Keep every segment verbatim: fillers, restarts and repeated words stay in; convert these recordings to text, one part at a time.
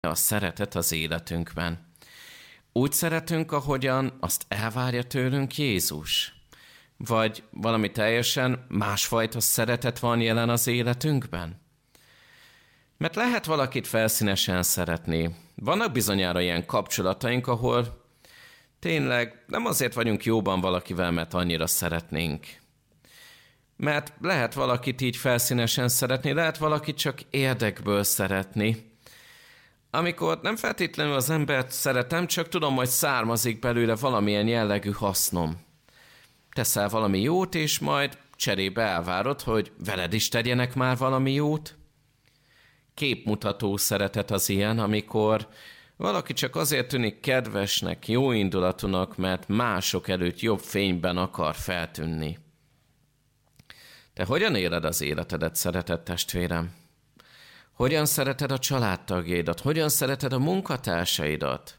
a szeretet az életünkben. Úgy szeretünk, ahogyan azt elvárja tőlünk Jézus? Vagy valami teljesen másfajta szeretet van jelen az életünkben? Mert lehet valakit felszínesen szeretni. Vannak bizonyára ilyen kapcsolataink, ahol tényleg nem azért vagyunk jóban valakivel, mert annyira szeretnénk. Mert lehet valakit így felszínesen szeretni, lehet valakit csak érdekből szeretni. Amikor nem feltétlenül az embert szeretem, csak tudom, hogy származik belőle valamilyen jellegű hasznom. Teszel valami jót, és majd cserébe elvárod, hogy veled is tegyenek már valami jót. Képmutató szeretet az ilyen, amikor valaki csak azért tűnik kedvesnek, jóindulatúnak, mert mások előtt jobb fényben akar feltűnni. Te hogyan éled az életedet, szeretett testvérem? Hogyan szereted a családtagjaidat? Hogyan szereted a munkatársaidat?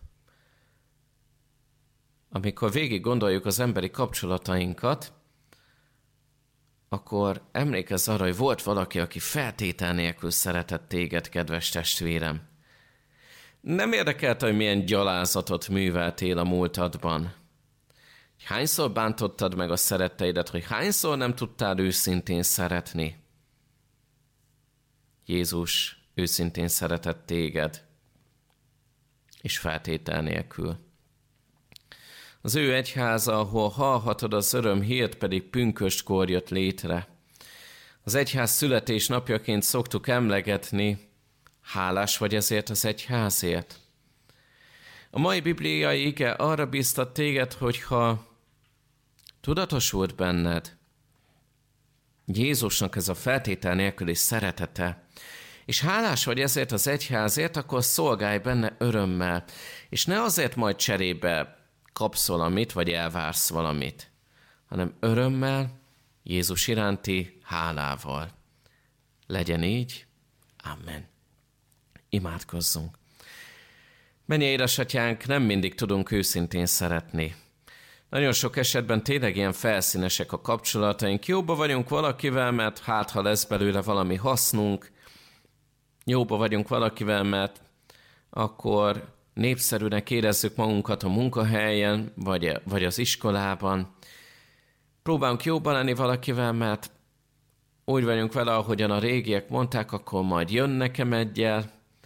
Amikor végig gondoljuk az emberi kapcsolatainkat, akkor emlékezz arra, hogy volt valaki, aki feltétel nélkül szeretett téged, kedves testvérem. Nem érdekelte, hogy milyen gyalázatot műveltél a múltadban. Hányszor bántottad meg a szeretteidet, hogy hányszor nem tudtál őszintén szeretni. Jézus őszintén szeretett téged, és feltétel nélkül. Az ő egyháza, ahol hallhatod az öröm hírt, pedig pünköstkor jött létre. Az egyház születésnapjaként szoktuk emlegetni, hálás vagy ezért az egyházért. A mai bibliai ige arra bíztat téged, hogyha tudatosult benned Jézusnak ez a feltétel nélküli szeretete, és hálás vagy ezért az egyházért, akkor szolgálj benne örömmel, és ne azért majd cserébe kapsz valamit, vagy elvársz valamit, hanem örömmel, Jézus iránti hálával. Legyen így. Amen. Imádkozzunk. Mennyei édesatyánk, nem mindig tudunk őszintén szeretni. Nagyon sok esetben tényleg ilyen felszínesek a kapcsolataink. Jóba vagyunk valakivel, mert hát ha lesz belőle valami hasznunk. Jóba vagyunk valakivel, mert akkor népszerűnek érezzük magunkat a munkahelyen, vagy, vagy az iskolában. Próbálunk jóba lenni valakivel, mert úgy vagyunk vele, ahogyan a régiek mondták, akkor majd jön nekem egyel,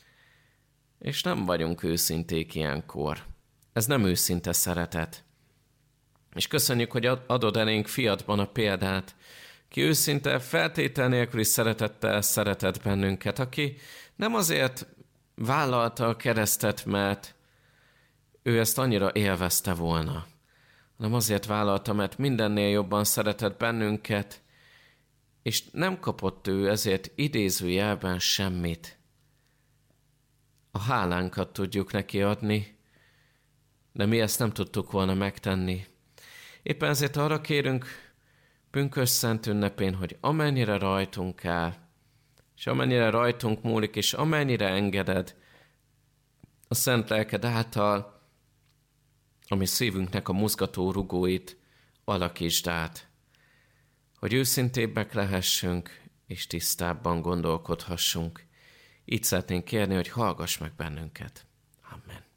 és nem vagyunk őszinték ilyenkor. Ez nem őszinte szeretet. És köszönjük, hogy adod elénk fiatban a példát, ki őszinte, feltétel nélküli szeretettel szeretett bennünket, aki nem azért vállalta a keresztet, mert ő ezt annyira élvezte volna, hanem azért vállalta, mert mindennél jobban szeretett bennünket, és nem kapott ő ezért idézőjelben semmit. A hálánkat tudjuk neki adni, de mi ezt nem tudtuk volna megtenni. Éppen ezért arra kérünk pünkösd szent ünnepén, hogy amennyire rajtunk áll, és amennyire rajtunk múlik, és amennyire engeded a szent lelked által, ami szívünknek a mozgató rugóit alakítsd át, hogy őszintébbek lehessünk, és tisztábban gondolkodhassunk. Így szeretnénk kérni, hogy hallgass meg bennünket. Amen.